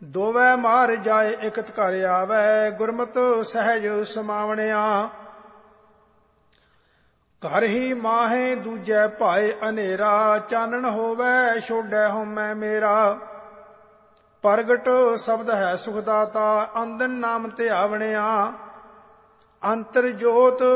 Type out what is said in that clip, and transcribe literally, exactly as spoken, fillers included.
ਦੋਵੈ ਮਾਰ ਜਾਏ ਇਕਤ ਘਰ ਆਵੈ, ਗੁਰਮਤਿ ਸਹਿਜ ਸਮਾਵਣਿਆ। ਘਰ ਹੀ ਮਾਹੇ ਦੂਜੈ ਭਾਏ ਹਨੇਰਾ, ਚਾਨਣ ਹੋਵੈ ਛੋੜੈ ਹਉਮੈ ਮੇਰਾ। ਪ੍ਰਗਟ ਸ਼ਬਦ ਹੈ ਸੁਖ ਦਾਤਾ, ਅੰਦਨ ਨਾਮ ਧਿਆਵਣਿਆ। ਅੰਤਰ ਜੋਤ